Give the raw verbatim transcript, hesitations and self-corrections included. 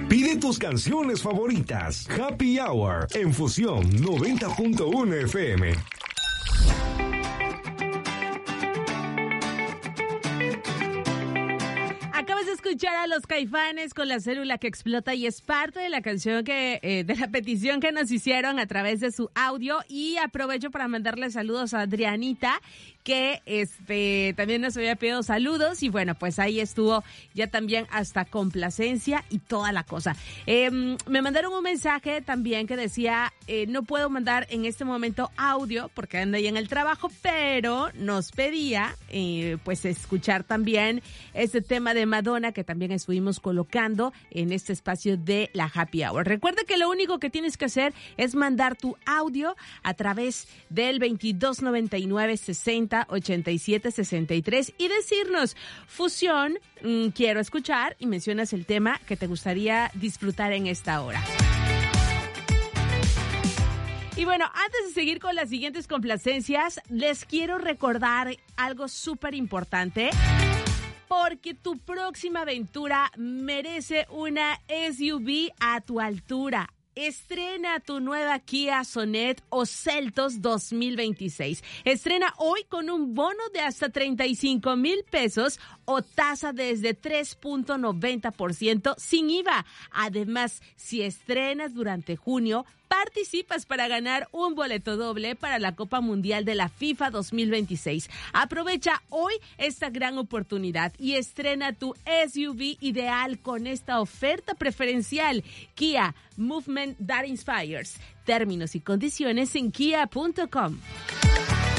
Pide tus canciones favoritas. Happy Hour en Fusión noventa punto uno F M. Acabas de escuchar a Los Caifanes con La Célula que Explota y es parte de la canción que, eh, de la petición que nos hicieron a través de su audio, y aprovecho para mandarle saludos a Adrianita, que este también nos había pedido saludos, y bueno, pues ahí estuvo ya también hasta complacencia y toda la cosa. Eh, me mandaron un mensaje también que decía, eh, no puedo mandar en este momento audio porque anda ahí en el trabajo, pero nos pedía eh, pues escuchar también este tema de Madonna que también estuvimos colocando en este espacio de la Happy Hour. Recuerda que lo único que tienes que hacer es mandar tu audio a través del veintidós noventa y nueve sesenta ochenta y siete sesenta y tres y decirnos, Fusión, mmm, quiero escuchar, y mencionas el tema que te gustaría disfrutar en esta hora. Y bueno, antes de seguir con las siguientes complacencias, les quiero recordar algo súper importante, porque tu próxima aventura merece una S U V a tu altura. Estrena tu nueva Kia Sonet o Seltos dos mil veintiséis. Estrena hoy con un bono de hasta treinta y cinco mil pesos o tasa desde tres punto noventa por ciento sin I V A. Además, si estrenas durante junio, participas para ganar un boleto doble para la Copa Mundial de la FIFA dos mil veintiséis. Aprovecha hoy esta gran oportunidad y estrena tu S U V ideal con esta oferta preferencial. Kia, Movement that Inspires. Términos y condiciones en kia punto com.